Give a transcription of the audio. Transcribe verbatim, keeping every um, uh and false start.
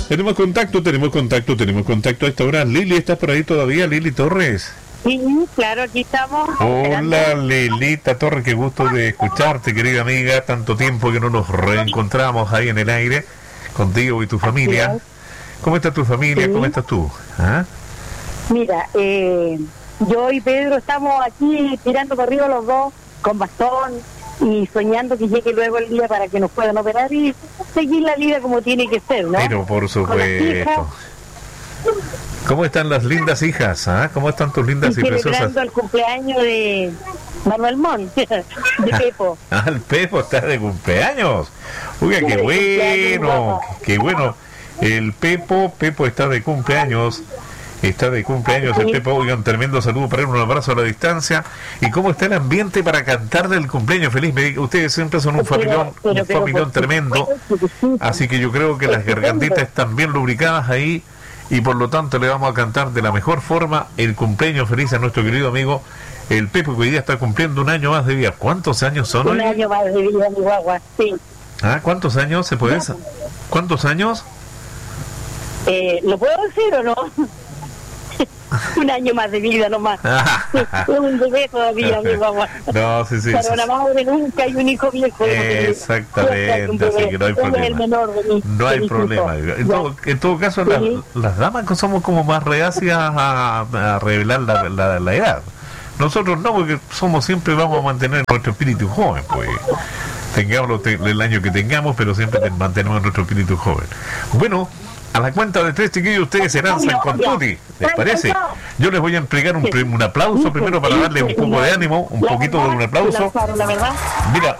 Tenemos contacto, tenemos contacto, tenemos contacto a esta hora. Lili, ¿estás por ahí todavía, Lili Torres? Sí, claro, aquí estamos. Hola, Lilita Torres, qué gusto de escucharte, querida amiga. Tanto tiempo que no nos reencontramos ahí en el aire, contigo y tu familia. ¿Cómo está tu familia? Sí. ¿Cómo estás tú? ¿Ah? Mira, eh, yo y Pedro estamos aquí tirando por arriba los dos, con bastón, y soñando que llegue luego el día para que nos puedan operar y seguir la vida como tiene que ser, ¿no? Pero por supuesto. ¿Cómo están las lindas hijas? ¿Ah? ¿Cómo están tus lindas y, y preciosas? Celebrando el cumpleaños de Manuel Montt, de Pepo. Ah, el Pepo está de cumpleaños. Uy, qué bueno, qué bueno. El Pepo, Pepo está de cumpleaños. Está de cumpleaños el Pepo. Oigan, tremendo saludo para él, un abrazo a la distancia. ¿Y cómo está el ambiente para cantar del cumpleaños feliz? Me, ustedes siempre son un familión, un familión tremendo. Así que yo creo que las gargantitas están bien lubricadas ahí. Y por lo tanto le vamos a cantar de la mejor forma el cumpleaños feliz a nuestro querido amigo el Pepo, que hoy día está cumpliendo un año más de vida. ¿Cuántos años son hoy? Un año más de vida, mi guagua, sí. ¿Ah? ¿Cuántos años se puede? ¿Cuántos años? Eh, ¿Lo puedo decir o no? Un año más de vida nomás. Es un bebé todavía, mi guagua. No, sí, sí. Para sí, una sí. madre nunca hay un hijo viejo. Exactamente, así que no hay problema. No hay problema. En todo, en todo caso, la, las damas somos como más reacias a, a revelar la, la, la edad. Nosotros no, porque somos siempre vamos a mantener nuestro espíritu joven, pues. Tengamos el año que tengamos, pero siempre mantenemos nuestro espíritu joven. Bueno, a la cuenta de tres, chiquillos, ustedes se lanzan con Tuti, ¿les parece? Yo les voy a entregar un, un aplauso primero para darle un poco de ánimo, un poquito de un aplauso. Mira.